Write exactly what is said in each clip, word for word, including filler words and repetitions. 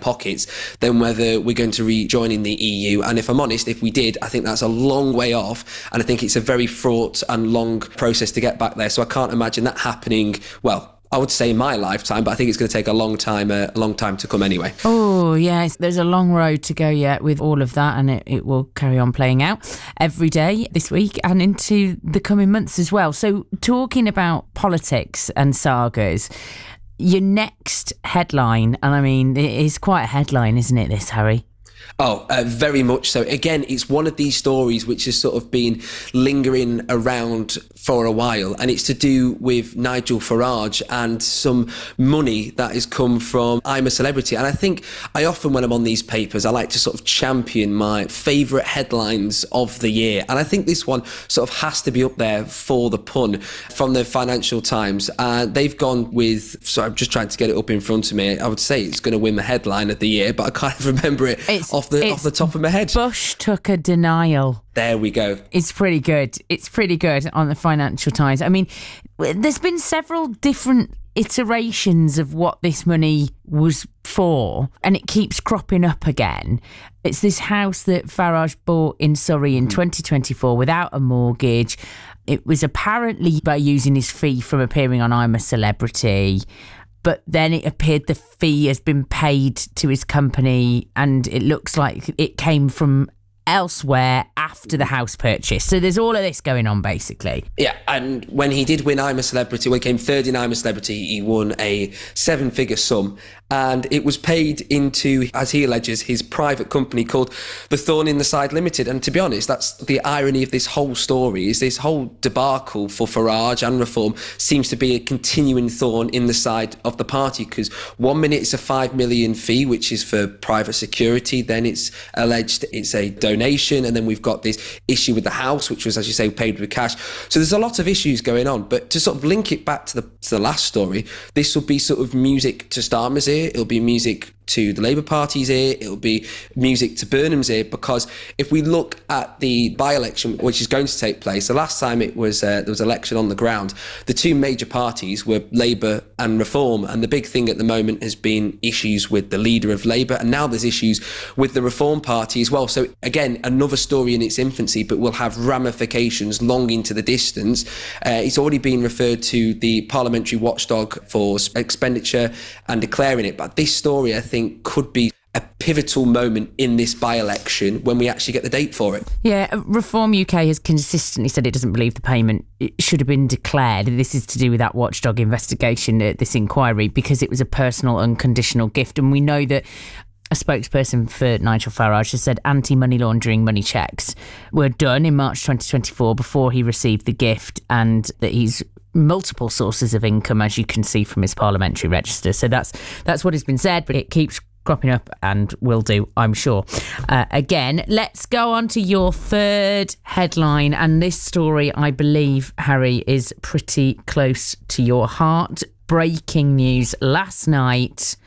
pockets than whether we're going to rejoin in the E U. And if I'm honest, if we did, I think that's a long way off. And I think it's a very fraught and long process to get back there. So I can't imagine that happening, well, I would say in my lifetime, but I think it's going to take a long time, uh, a long time to come anyway. Oh, yes. There's a long road to go yet with all of that, and it, it will carry on playing out every day this week and into the coming months as well. So talking about politics and sagas, your next headline, and I mean, it is quite a headline, isn't it, this, Harry? Oh, uh, very much so. Again, it's one of these stories which has sort of been lingering around for a while, and it's to do with Nigel Farage and some money that has come from I'm a Celebrity. And I think I often, when I'm on these papers, I like to sort of champion my favourite headlines of the year. And I think this one sort of has to be up there for the pun from the Financial Times. Uh, they've gone with, so I'm just trying to get it up in front of me. I would say it's going to win the headline of the year, but I can't remember it it's, off the off the top of my head. Bush took a denial. There we go. It's pretty good. It's pretty good on the Financial Times. I mean, there's been several different iterations of what this money was for, and it keeps cropping up again. It's this house that Farage bought in Surrey in mm. twenty twenty-four without a mortgage. It was apparently by using his fee from appearing on I'm a Celebrity. But then it appeared the fee has been paid to his company, and it looks like it came from elsewhere after the house purchase. So there's all of this going on, basically. Yeah, and when he did win I'm a Celebrity, when he came third in I'm a Celebrity, he won a seven-figure sum, and it was paid into, as he alleges, his private company called the Thorn in the Side Limited. And to be honest, that's the irony of this whole story, is this whole debacle for Farage and Reform seems to be a continuing thorn in the side of the party, because one minute it's a five million fee, which is for private security, then it's alleged it's a donation, and then we've got this issue with the house, which was, as you say, paid with cash. So there's a lot of issues going on. But to sort of link it back to the, to the last story, this will be sort of music to Starmer's ear, it'll be music to the Labour Party's ear, it'll be music to Burnham's ear, because if we look at the by-election which is going to take place, the last time it was uh, there was election on the ground, the two major parties were Labour and Reform, and the big thing at the moment has been issues with the leader of Labour, and now there's issues with the Reform Party as well. So again, another story in its infancy, but will have ramifications long into the distance. Uh, it's already been referred to the parliamentary watchdog for expenditure and declaring it, but this story, I think, could be a pivotal moment in this by-election when we actually get the date for it. Yeah, Reform U K has consistently said it doesn't believe the payment it should have been declared. This is to do with that watchdog investigation, uh, this inquiry, because it was a personal unconditional gift. And we know that a spokesperson for Nigel Farage has said anti-money laundering money checks were done in March twenty twenty-four before he received the gift, and that he's multiple sources of income, as you can see from his parliamentary register. So that's that's what has been said, but it keeps cropping up and will do, I'm sure. Uh, again, let's go on to your third headline, and this story, I believe, Harry, is pretty close to your heart. Breaking news last night: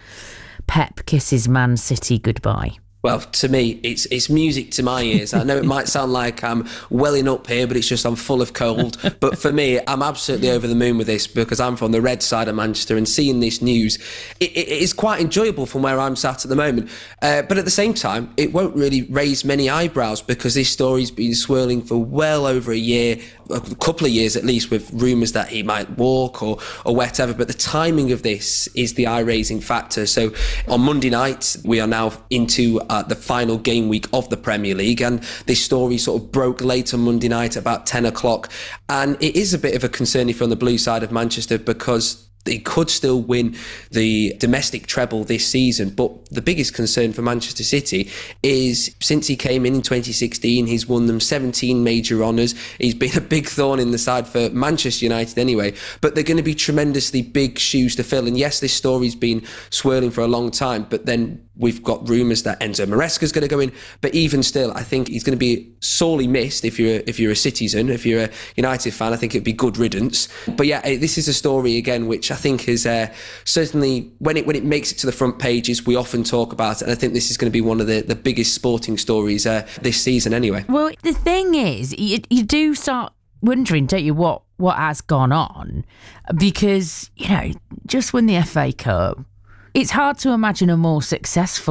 Pep kisses Man City goodbye. Well, to me, it's it's music to my ears. I know it might sound like I'm welling up here, but it's just I'm full of cold. But for me, I'm absolutely over the moon with this, because I'm from the red side of Manchester, and seeing this news, it, it is quite enjoyable from where I'm sat at the moment. Uh, but at the same time, it won't really raise many eyebrows, because this story's been swirling for well over a year, a couple of years at least, with rumours that he might walk or or whatever. But the timing of this is the eye-raising factor. So on Monday night, we are now into uh, the final game week of the Premier League, and this story sort of broke late on Monday night about ten o'clock, and it is a bit of a concern if you're on the blue side of Manchester, because they could still win the domestic treble this season. But the biggest concern for Manchester City is, since he came in in twenty sixteen, he's won them seventeen major honours. He's been a big thorn in the side for Manchester United anyway, but they're going to be tremendously big shoes to fill. And yes, this story's been swirling for a long time, but then we've got rumours that Enzo Maresca's going to go in, but even still, I think he's going to be sorely missed if you're if you're a Citizen. If you're a United fan, I think it'd be good riddance. But yeah, this is a story again which I think is uh, certainly, when it when it makes it to the front pages, we often talk about it, and I think this is going to be one of the, the biggest sporting stories uh, this season anyway. Well, the thing is, you, you do start wondering, don't you, what what has gone on, because, you know, just won the F A Cup. It's hard to imagine a more successful